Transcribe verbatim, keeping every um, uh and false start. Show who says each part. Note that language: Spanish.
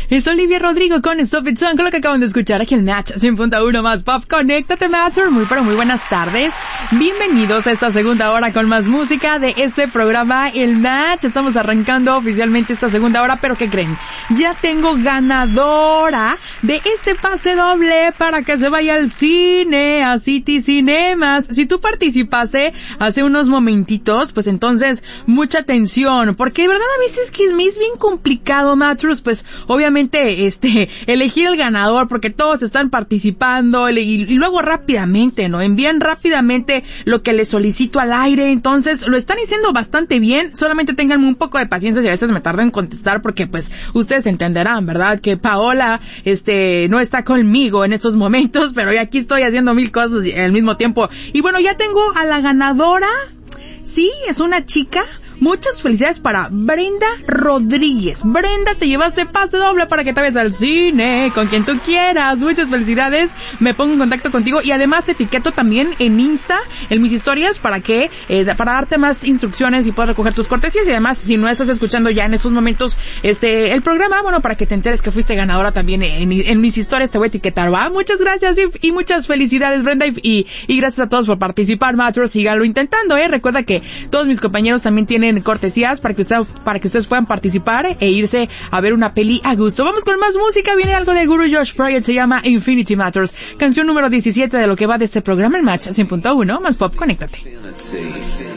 Speaker 1: Es Olivia Rodrigo con Stop It Song, con lo que acaban de escuchar aquí en Match cien punto uno más Pop. Conéctate, Matcher. Muy, pero muy buenas tardes. Bienvenidos a esta segunda hora con más música de este programa, El Match. Estamos arrancando oficialmente esta segunda hora, pero ¿qué creen? Ya tengo ganadora de este pase doble para que se vaya al cine, a City Cinemas. Si tú participaste hace unos momentitos, pues entonces, mucha atención, porque de verdad a veces que me es bien complicado, Mattress, pues obviamente este elegir el ganador porque todos están participando y, y luego rápidamente, ¿no? Envían rápidamente lo que les solicito al aire, entonces lo están diciendo bastante bien, solamente tengan un poco de paciencia si a veces me tardo en contestar porque pues ustedes entenderán, ¿verdad? Que Paola este no está conmigo en estos momentos, pero yo aquí estoy haciendo mil cosas al mismo tiempo. Y bueno, ya tengo a la ganadora. Sí, es una chica. Muchas felicidades para Brenda Rodríguez. Brenda, te llevaste pase doble para que te vayas al cine con quien tú quieras. Muchas felicidades. Me pongo en contacto contigo y además te etiqueto también en Insta, en mis historias, para que, eh, para darte más instrucciones y puedas recoger tus cortesías. Y además, si no estás escuchando ya en estos momentos, este, el programa, bueno, para que te enteres que fuiste ganadora también en, en mis historias te voy a etiquetar, ¿va? Muchas gracias y, y muchas felicidades, Brenda, y, y, y gracias a todos por participar, Matro. Síganlo intentando, eh. Recuerda que todos mis compañeros también tienen cortesías para que usted, para que ustedes puedan participar e irse a ver una peli a gusto. Vamos con más música, viene algo de Guru Josh Project, se llama Infinity Matters, canción número diecisiete de lo que va de este programa, el Match cien punto uno más Pop. Conéctate.